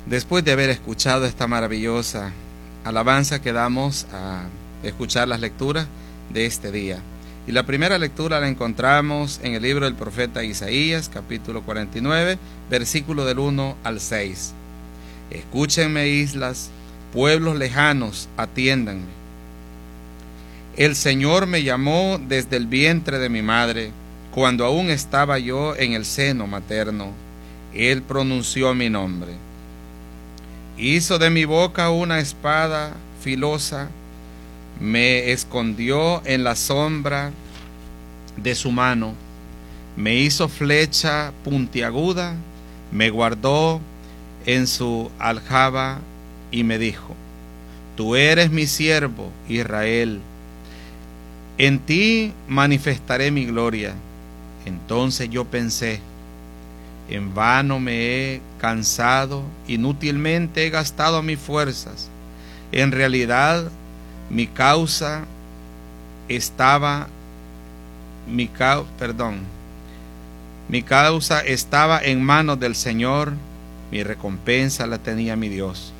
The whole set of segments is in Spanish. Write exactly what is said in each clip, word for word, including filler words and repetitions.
Después de haber escuchado esta maravillosa alabanza, quedamos a escuchar las lecturas de este día. Y la primera lectura la encontramos en el libro del profeta Isaías, capítulo cuarenta y nueve, versículo del uno al seis. Escúchenme, islas, pueblos lejanos, atiéndanme. El Señor me llamó desde el vientre de mi madre, cuando aún estaba yo en el seno materno. Él pronunció mi nombre. Hizo de mi boca una espada filosa, me escondió en la sombra de su mano, me hizo flecha puntiaguda, me guardó en su aljaba y me dijo: Tú eres mi siervo, Israel, en ti manifestaré mi gloria. Entonces yo pensé: en vano me he cansado, inútilmente he gastado mis fuerzas. En realidad mi causa estaba, mi cau, perdón, mi causa estaba en manos del Señor, mi recompensa la tenía mi Dios.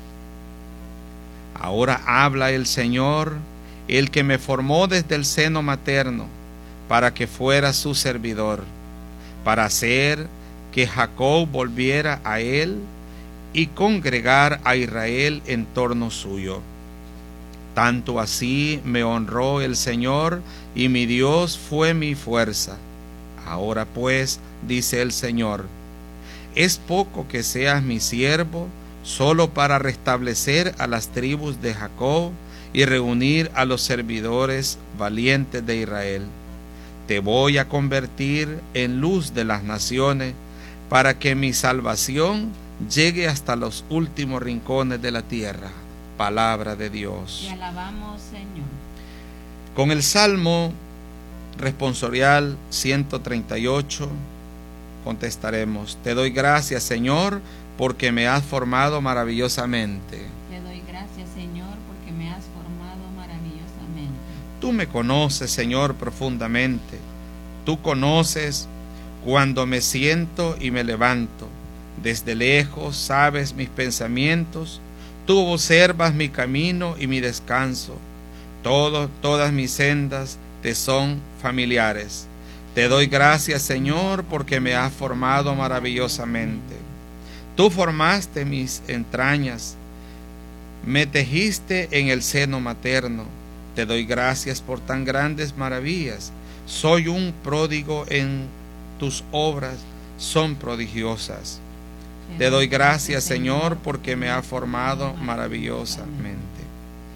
Ahora habla el Señor, el que me formó desde el seno materno, para que fuera su servidor, para hacer que Jacob volviera a él y congregar a Israel en torno suyo. Tanto así me honró el Señor, y mi Dios fue mi fuerza. Ahora pues, dice el Señor, es poco que seas mi siervo, solo para restablecer a las tribus de Jacob y reunir a los servidores valientes de Israel. Te voy a convertir en luz de las naciones, para que mi salvación llegue hasta los últimos rincones de la tierra. Palabra de Dios. Te alabamos, Señor. Con el Salmo responsorial ciento treinta y ocho contestaremos: Te doy gracias, Señor, porque me has formado maravillosamente. Te doy gracias, Señor, porque me has formado maravillosamente. Tú me conoces, Señor, profundamente. Tú conoces cuando me siento y me levanto. Desde lejos sabes mis pensamientos. Tú observas mi camino y mi descanso. Todo, todas mis sendas te son familiares. Te doy gracias, Señor, porque me has formado maravillosamente. Tú formaste mis entrañas, me tejiste en el seno materno. Te doy gracias por tan grandes maravillas. Soy un pródigo en tus obras, son prodigiosas. Te doy gracias, Señor, porque me has formado maravillosamente.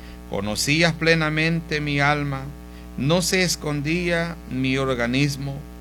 Conocías plenamente mi alma, no se escondía mi organismo